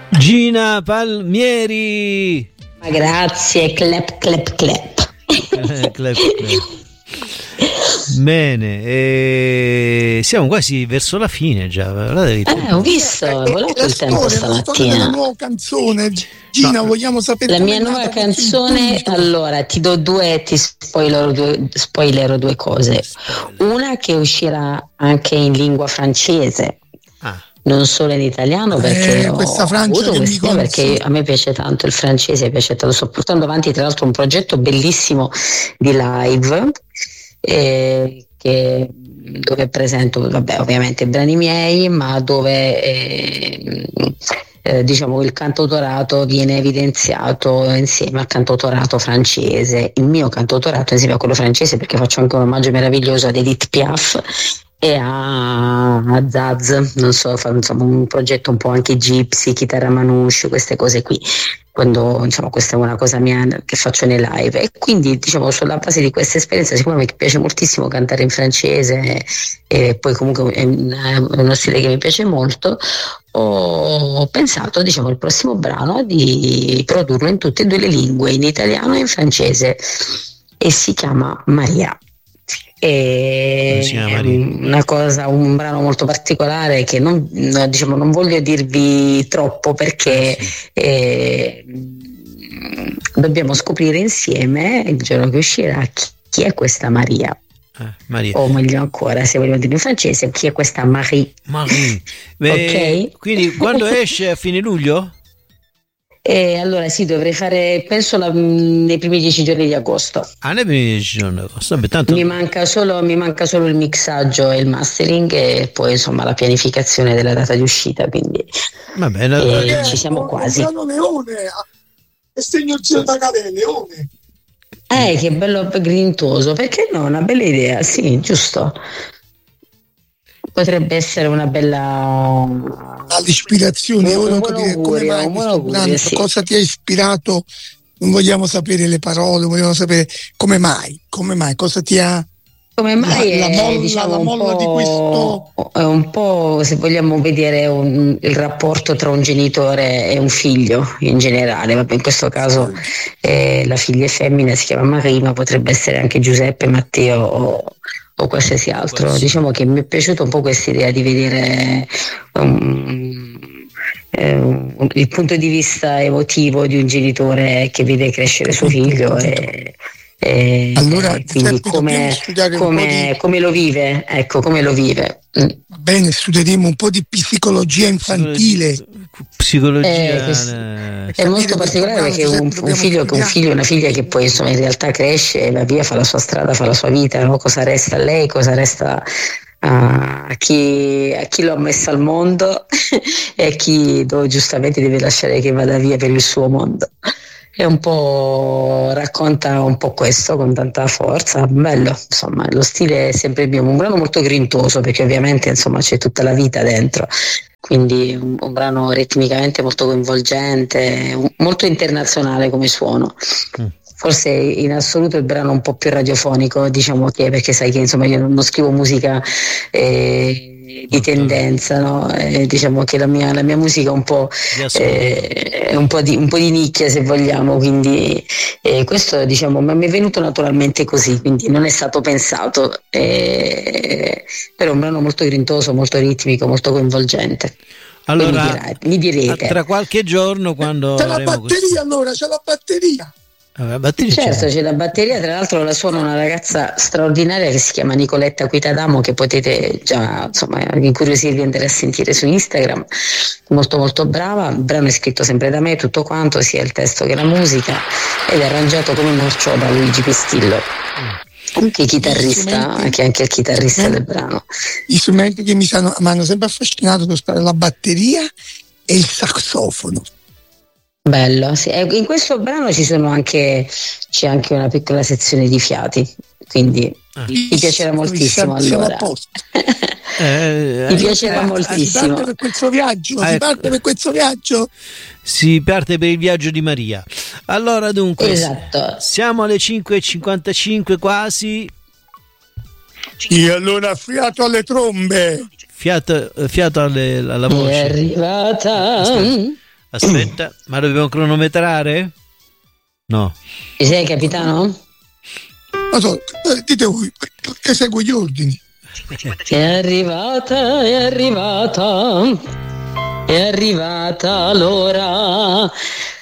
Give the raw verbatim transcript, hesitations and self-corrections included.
Gina Palmieri. Ma grazie, clap clap clap. clap, clap. Bene, e siamo quasi verso la fine già. Eh, ho visto, volevo il tempo stamattina. La nuova canzone, Gina, no. Vogliamo sapere la mia nuova canzone. Allora, ti do due, ti spoilerò due, spoilerò due cose. Spoiler. Una che uscirà anche in lingua francese. Ah. Non solo in italiano, perché eh, ho questa Francia avuto questa, perché a me piace tanto il francese, mi piace tanto. Sto portando avanti tra l'altro un progetto bellissimo di live eh, che, dove presento, vabbè, ovviamente i brani miei, ma dove eh, eh, diciamo il cantautorato viene evidenziato insieme al cantautorato francese, il mio cantautorato insieme a quello francese, perché faccio anche un omaggio meraviglioso ad Edith Piaf e a, a Zaz, non so, fa, insomma, un progetto un po' anche gypsy, chitarra manouche, queste cose qui, quando insomma questa è una cosa mia che faccio nei live, e quindi diciamo sulla base di questa esperienza, siccome mi piace moltissimo cantare in francese e poi comunque è uno stile che mi piace molto, ho pensato diciamo il prossimo brano di produrlo in tutte e due le lingue, in italiano e in francese, e si chiama Maria. E una cosa, un brano molto particolare che non, diciamo, non voglio dirvi troppo perché sì. eh, dobbiamo scoprire insieme il giorno che uscirà chi, chi è questa Maria. Eh, Maria. O meglio ancora, se vogliamo dire in francese, chi è questa Marie. Marie. Beh, ok. Quindi quando esce? A fine luglio? E allora sì, dovrei fare penso la, nei primi dieci giorni di agosto. Ah, nei primi dieci giorni di agosto. Beh, tanto... mi manca solo mi manca solo il mixaggio e il mastering e poi insomma la pianificazione della data di uscita, quindi va bene, eh, ci siamo quasi. Leone e segno Giordacare, Leone. Eh, che bello grintoso, perché no? Una bella idea, sì, giusto. Potrebbe essere una bella all'ispirazione. Ora un capire come mai un augurio, sì. Cosa ti ha ispirato? Non vogliamo sapere le parole, vogliamo sapere come mai, come mai, cosa ti ha come mai la, è, la molla, diciamo, la molla di questo è un po', se vogliamo vedere un, il rapporto tra un genitore e un figlio in generale. Vabbè, in questo caso eh, la figlia è femmina, si chiama Maria, ma potrebbe essere anche Giuseppe, Matteo o o qualsiasi altro. Qualsiasi. Diciamo che mi è piaciuta un po' questa idea di vedere um, eh, il punto di vista emotivo di un genitore che vede crescere suo figlio e, e allora e quindi come, come, di... come lo vive, ecco, come lo vive. Mm. Va bene, studieremo un po' di psicologia infantile. Psicologia eh, eh, è molto particolare perché un, un figlio che un figlio una figlia che poi insomma in realtà cresce, va via, fa la sua strada, fa la sua vita, no? Cosa resta a lei, cosa resta a chi, a chi lo ha messo al mondo e a chi dove giustamente deve lasciare che vada via per il suo mondo. È un po' racconta un po' questo con tanta forza, bello, insomma, lo stile è sempre mio, un brano molto grintoso perché ovviamente insomma c'è tutta la vita dentro, quindi un, un brano ritmicamente molto coinvolgente, un, molto internazionale come suono. Mm. Forse in assoluto il brano un po' più radiofonico, diciamo che perché sai che insomma io non scrivo musica eh, di tendenza, no? Eh, diciamo che la mia, la mia musica è un po', eh, è un po' di un po' di nicchia se vogliamo, quindi eh, questo diciamo ma mi è venuto naturalmente così, quindi non è stato pensato, eh, però è un brano molto grintoso, molto ritmico, molto coinvolgente. Allora mi, direte, mi direte tra qualche giorno quando c'è la batteria questo... allora c'è la batteria. La batteria certo c'è. c'è la batteria, tra l'altro la suona una ragazza straordinaria che si chiama Nicoletta Quitadamo, che potete già insomma incuriosirvi di andare a sentire su Instagram, molto molto brava. Il brano è scritto sempre da me, tutto quanto, sia il testo che la musica, ed è arrangiato come morciò da Luigi Pestillo, anche chitarrista, che è anche il chitarrista del brano. Gli strumenti che mi hanno sempre affascinato sono stati la batteria e il saxofono. Bello, sì. In questo brano ci sono anche c'è anche una piccola sezione di fiati, quindi ah. mi piacerà moltissimo. Allora eh, mi piacerà eh, moltissimo. Si parte per questo viaggio, si ecco. parte per questo viaggio. Si parte per il viaggio di Maria. Allora dunque esatto. Siamo alle cinque e cinquantacinque quasi. E allora fiato alle trombe. Fiato, fiato alle, alla voce. È arrivata. Aspetta, ma dobbiamo cronometrare? No. Ci sei, capitano? Non so, dite voi, che segue gli ordini. È arrivata, è arrivata, è arrivata l'ora